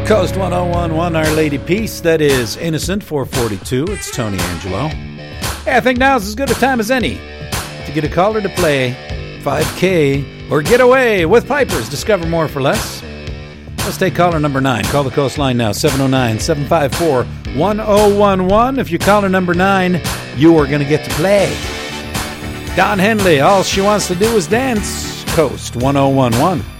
Coast 1011, Our Lady Peace. That is Innocent 442. It's Tony Angelo. Hey, I think now's as good a time as any to get a caller to play 5K or get away with Pipers. Discover more for less. Let's take caller number 9. Call the Coastline now, 709-754-1011. If you're caller number 9, you are going to get to play. Don Henley, all she wants to do is dance. Coast 1011.